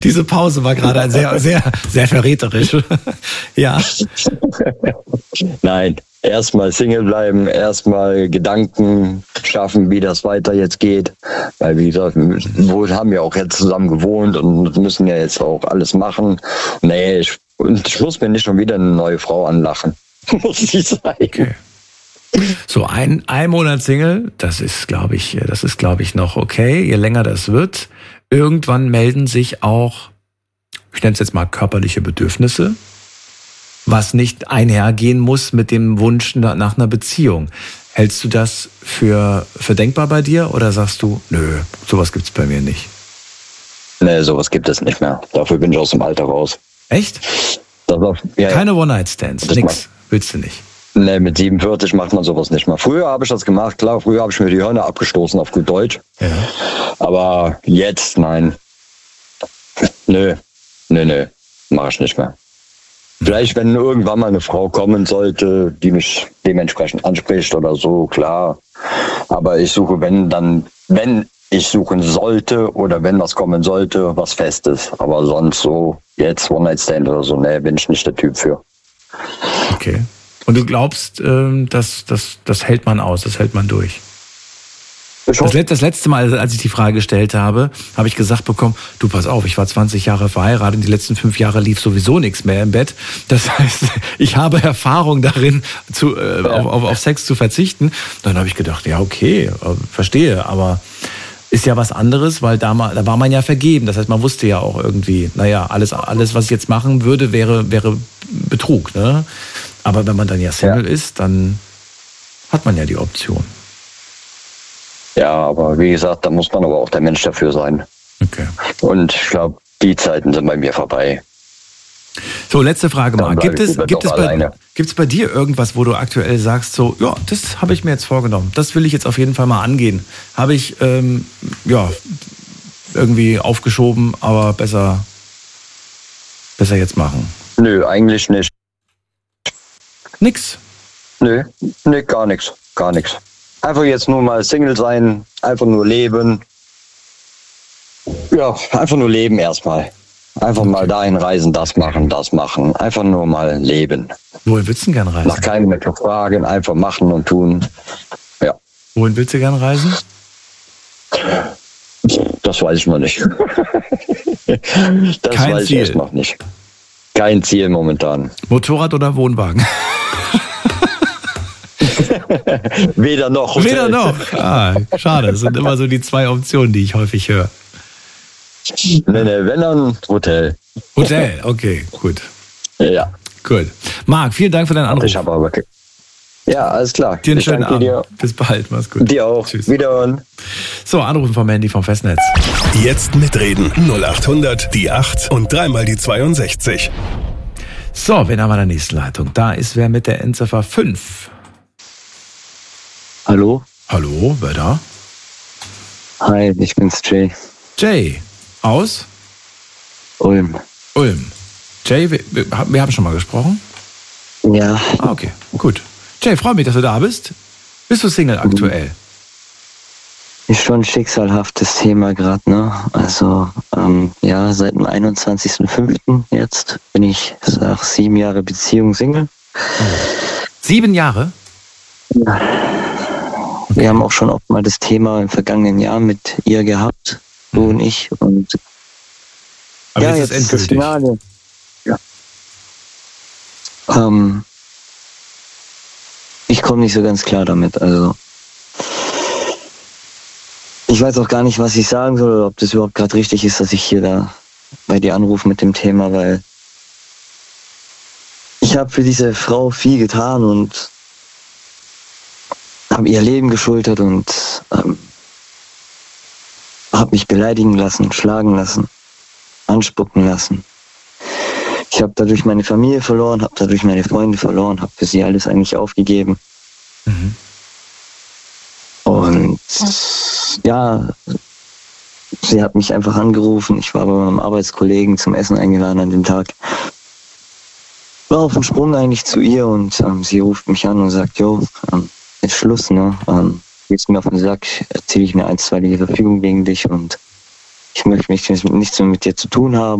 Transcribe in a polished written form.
Diese Pause war gerade sehr, sehr, sehr verräterisch. Ja. Nein, erstmal Single bleiben, erstmal Gedanken schaffen, wie das weiter jetzt geht. Weil, wie gesagt, wir haben ja auch jetzt zusammen gewohnt und müssen ja jetzt auch alles machen. Nee, ich muss mir nicht schon wieder eine neue Frau anlachen. Muss ich sagen. Okay. So, ein Monat Single, das ist, glaube ich, noch okay. Je länger das wird, irgendwann melden sich auch, ich nenne es jetzt mal körperliche Bedürfnisse, was nicht einhergehen muss mit dem Wunsch nach einer Beziehung. Hältst du das für denkbar bei dir oder sagst du, nö, sowas gibt's bei mir nicht? Nee, sowas gibt es nicht mehr. Dafür bin ich aus dem Alter raus. Echt? Keine One-Night-Stands, nix, willst du nicht? Nee, mit 47 macht man sowas nicht mehr. Früher habe ich das gemacht, klar, früher habe ich mir die Hörner abgestoßen auf gut Deutsch. Ja. Aber jetzt, nein. Nö, mache ich nicht mehr. Vielleicht, wenn irgendwann mal eine Frau kommen sollte, die mich dementsprechend anspricht oder so, klar. Aber ich suche, wenn ich suchen sollte oder wenn was kommen sollte, was Festes. Aber sonst so, jetzt One-Night-Stand oder so, nee, bin ich nicht der Typ für. Okay. Und du glaubst, das hält man aus, das hält man durch? Das letzte Mal, als ich die Frage gestellt habe, habe ich gesagt bekommen, du pass auf, ich war 20 Jahre verheiratet und die letzten 5 Jahre lief sowieso nichts mehr im Bett. Das heißt, ich habe Erfahrung darin, auf Sex zu verzichten. Dann habe ich gedacht, ja okay, verstehe, aber ist ja was anderes, weil da war man ja vergeben. Das heißt, man wusste ja auch irgendwie, naja, alles, was ich jetzt machen würde, wäre Betrug, ne? Aber wenn man dann ja Single ist, dann hat man ja die Option. Ja, aber wie gesagt, da muss man aber auch der Mensch dafür sein. Okay. Und ich glaube, die Zeiten sind bei mir vorbei. So, letzte Frage mal. Gibt es bei dir irgendwas, wo du aktuell sagst, so, ja, das habe ich mir jetzt vorgenommen, das will ich jetzt auf jeden Fall mal angehen? Habe ich, irgendwie aufgeschoben, aber besser jetzt machen? Nö, eigentlich nicht. Nix? Nö, gar nichts. Einfach jetzt nur mal Single sein, einfach nur leben. Ja, einfach nur leben erstmal. Einfach mal dahin reisen, das machen. Einfach nur mal leben. Wohin willst du denn gerne reisen? Nach keinem mehr zu fragen, einfach machen und tun. Ja. Wohin willst du gerne reisen? Das weiß ich noch nicht. Das Kein weiß Ziel. Ich erst noch nicht. Kein Ziel momentan. Motorrad oder Wohnwagen? Weder noch. Weder noch. Ah, schade. Das sind immer so die 2 Optionen, die ich häufig höre. Nee, wenn dann Hotel. Hotel, okay, gut. Ja. Gut. Marc, vielen Dank für deinen Anruf. Ich habe aber... Ja, alles klar. Dir einen schönen Abend. Dir. Bis bald, mach's gut. Dir auch. Tschüss. Wiederhören. So, Anrufen vom Handy vom Festnetz. Jetzt mitreden. 0800 die 8 und dreimal die 62. So, wen haben wir in der nächsten Leitung? Da ist wer mit der Endziffer 5. Hallo? Hallo, wer da? Hi, ich bin's Jay. Jay, aus? Ulm. Jay, wir haben schon mal gesprochen? Ja. Ah, okay, gut. Jay, freue mich, dass du da bist. Bist du Single aktuell? Ist schon ein schicksalhaftes Thema gerade, ne? Also, seit dem 21.05. jetzt bin ich nach 7 Jahre Beziehung Single. 7 Jahre? Ja. Wir haben auch schon oft mal das Thema im vergangenen Jahr mit ihr gehabt, du und ich. Und aber ja, jetzt ist das Finale. Ja. Ich komme nicht so ganz klar damit. Also ich weiß auch gar nicht, was ich sagen soll oder ob das überhaupt gerade richtig ist, dass ich hier da bei dir anrufe mit dem Thema, weil ich habe für diese Frau viel getan und habe ihr Leben geschultert und habe mich beleidigen lassen, schlagen lassen, anspucken lassen. Ich habe dadurch meine Familie verloren, habe dadurch meine Freunde verloren, habe für sie alles eigentlich aufgegeben. Mhm. Und ja, sie hat mich einfach angerufen. Ich war bei meinem Arbeitskollegen zum Essen eingeladen an dem Tag. War auf dem Sprung eigentlich zu ihr und sie ruft mich an und sagt, jo, ist Schluss, ne? Gehst mir auf den Sack, erzähle ich mir einstweilige Verfügung gegen dich und ich möchte nichts mehr mit dir zu tun haben.